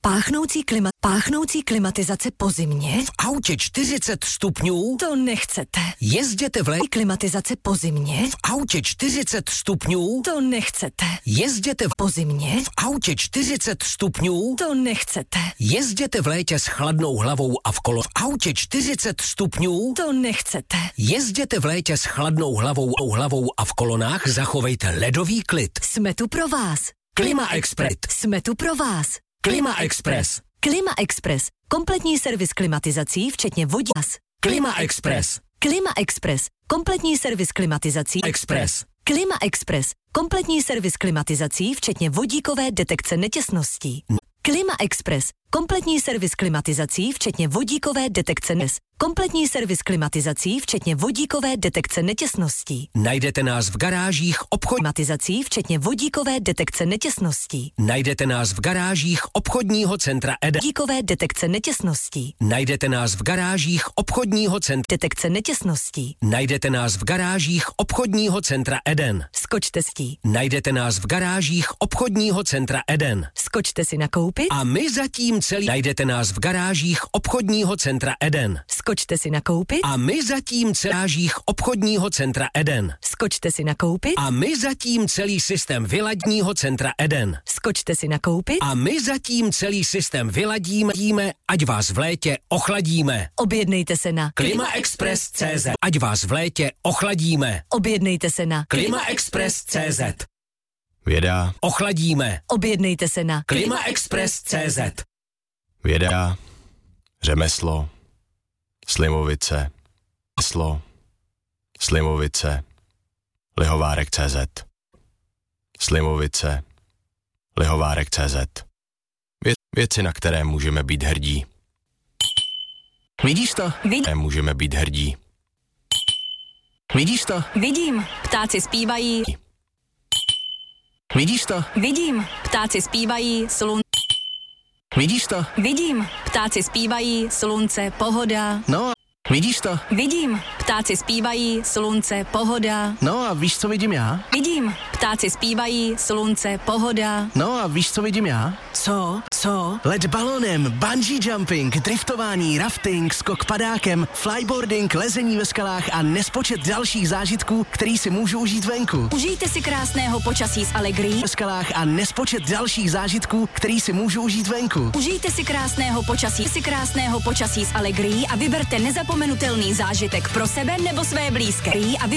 Páchnoucí klimatizace po zimě? V autě 40 stupňů? To nechcete. Jezděte v Klimatizace po zimě? V autě 40 stupňů? To nechcete. Jezděte po zimě? V autě 40 stupňů? To nechcete. Jezděte v létě s chladnou hlavou a v kolo. V autě 40 stupňů? To nechcete. Jezděte v létě s chladnou hlavou a v kolonách zachovejte ledový klid. Jsme tu pro vás. Klima Express. Jsme tu pro vás. Klima Express. Klima Express. Kompletní servis klimatizací, včetně vodíc. Klima Express. Klima Express. Kompletní servis klimatizací. Express. Klima Express. Kompletní servis klimatizací, včetně vodíkové detekce netěsností. Klima Express. Kompletní servis klimatizací, včetně vodíkové detekce Kompletní servis klimatizací, včetně vodíkové detekce netěsností. Najdete nás v garážích klimatizací, včetně vodíkové detekce netěsností. Najdete nás v garážích obchodního centra Eden. Vodíkové detekce netěsností. Najdete nás v garážích obchodního centra Detekce netěsností. Najdete nás v garážích obchodního centra Eden. Skočte si. Najdete nás v garážích obchodního centra Eden. Skočte si nakoupit. A my zatím celý. Najdete nás v garážích obchodního centra Eden. Skočte si nakoupit. A my zatím garážích obchodního centra Eden. Skočte si nakoupit. A my zatím celý systém vyladního centra Eden. Skočte si nakoupit. A my zatím celý systém vyladíme, ať vás v létě ochladíme. Objednejte se na KlimaExpress.cz. Ať vás v létě ochladíme. Objednejte se na KlimaExpress.cz. Věda. Ochladíme. Objednejte se na KlimaExpress.cz. Věda. Řemeslo. Slimovice. Slimovice. Lihovárek.cz. Slimovice. Lihovárek.cz. Věci, na které můžeme být hrdí. Vidíš to? Můžeme být hrdí. Vidíš to? Vidím. Ptáci zpívají. Vidíš to? Vidím. Ptáci zpívají. Vidíš to? Vidím. Ptáci zpívají. Slunce, pohoda. No, vidíš to? Vidím. Ptáci zpívají. Slunce, pohoda. No a víš, co vidím já? Vidím. Ptáci zpívají. Slunce, pohoda. No a víš, co vidím já? Co? Let balonem, bungee jumping, driftování, rafting, skok padákem, flyboarding, lezení ve skalách a nespočet dalších zážitků, který si můžu užít venku. Užijte si krásného počasí s Allegrií. Ve skalách a nespočet dalších zážitků, který si můžu užít venku. Užijte si krásného počasí s Allegrií a vyberte nezapomenutelný zážitek pro sebe nebo své blízké.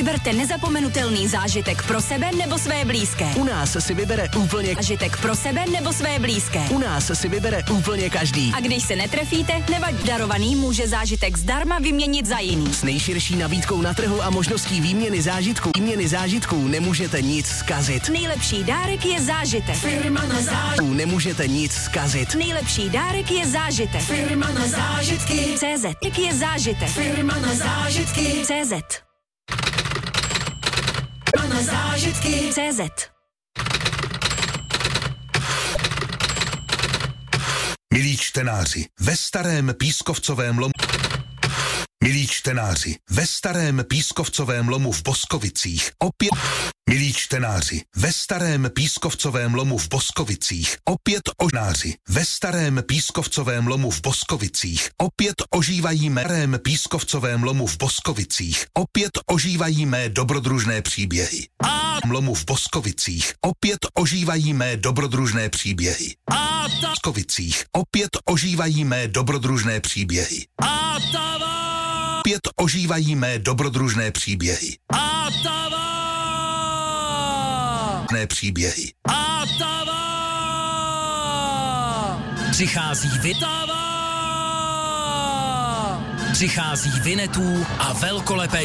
U nás si vybere úplně zážitek pro sebe nebo své blízké. U nás si vybere úplně každý. A když se netrefíte, nevadí. Darovaný může zážitek zdarma vyměnit za jiný. S nejširší nabídkou na trhu a možností výměny zážitků nemůžete nic zkazit. Nejlepší dárek je zážitek. Firma na zážitky. Nemůžete nic zkazit. Nejlepší dárek je zážitek. Firma na zážitky. CZ je zážitek. Firma na zážitky. CZ. Firma na zážitky. CZ. Milí čtenáři, ve Starém Pískovcovém lomu v Boskovicích opět ožívají mé dobrodružné příběhy. Lomu v Boskovicích opět ožívají mé dobrodružné příběhy. Boskovicích opět ožívají mé dobrodružné příběhy. Opět ožívají mé dobrodružné příběhy. Přichází Vinetů a velkolepé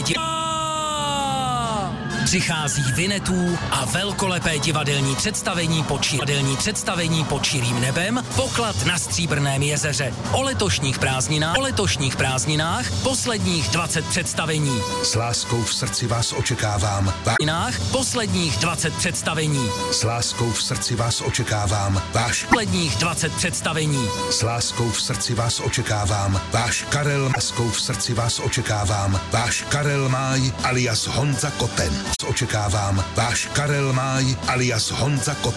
divadelní představení pod širým nebem, Poklad na Stříbrném jezeře. O letošních prázdninách posledních 20 představení. S láskou v srdci vás očekávám. Posledních 20 představení. S láskou v srdci vás očekávám. Posledních 20 představení. S láskou v srdci vás očekávám. Váš Karel. S láskou v srdci vás očekávám. Váš Karel Máj alias Honza Koten. Očekávám. Váš Karel Máj alias Honza Koten.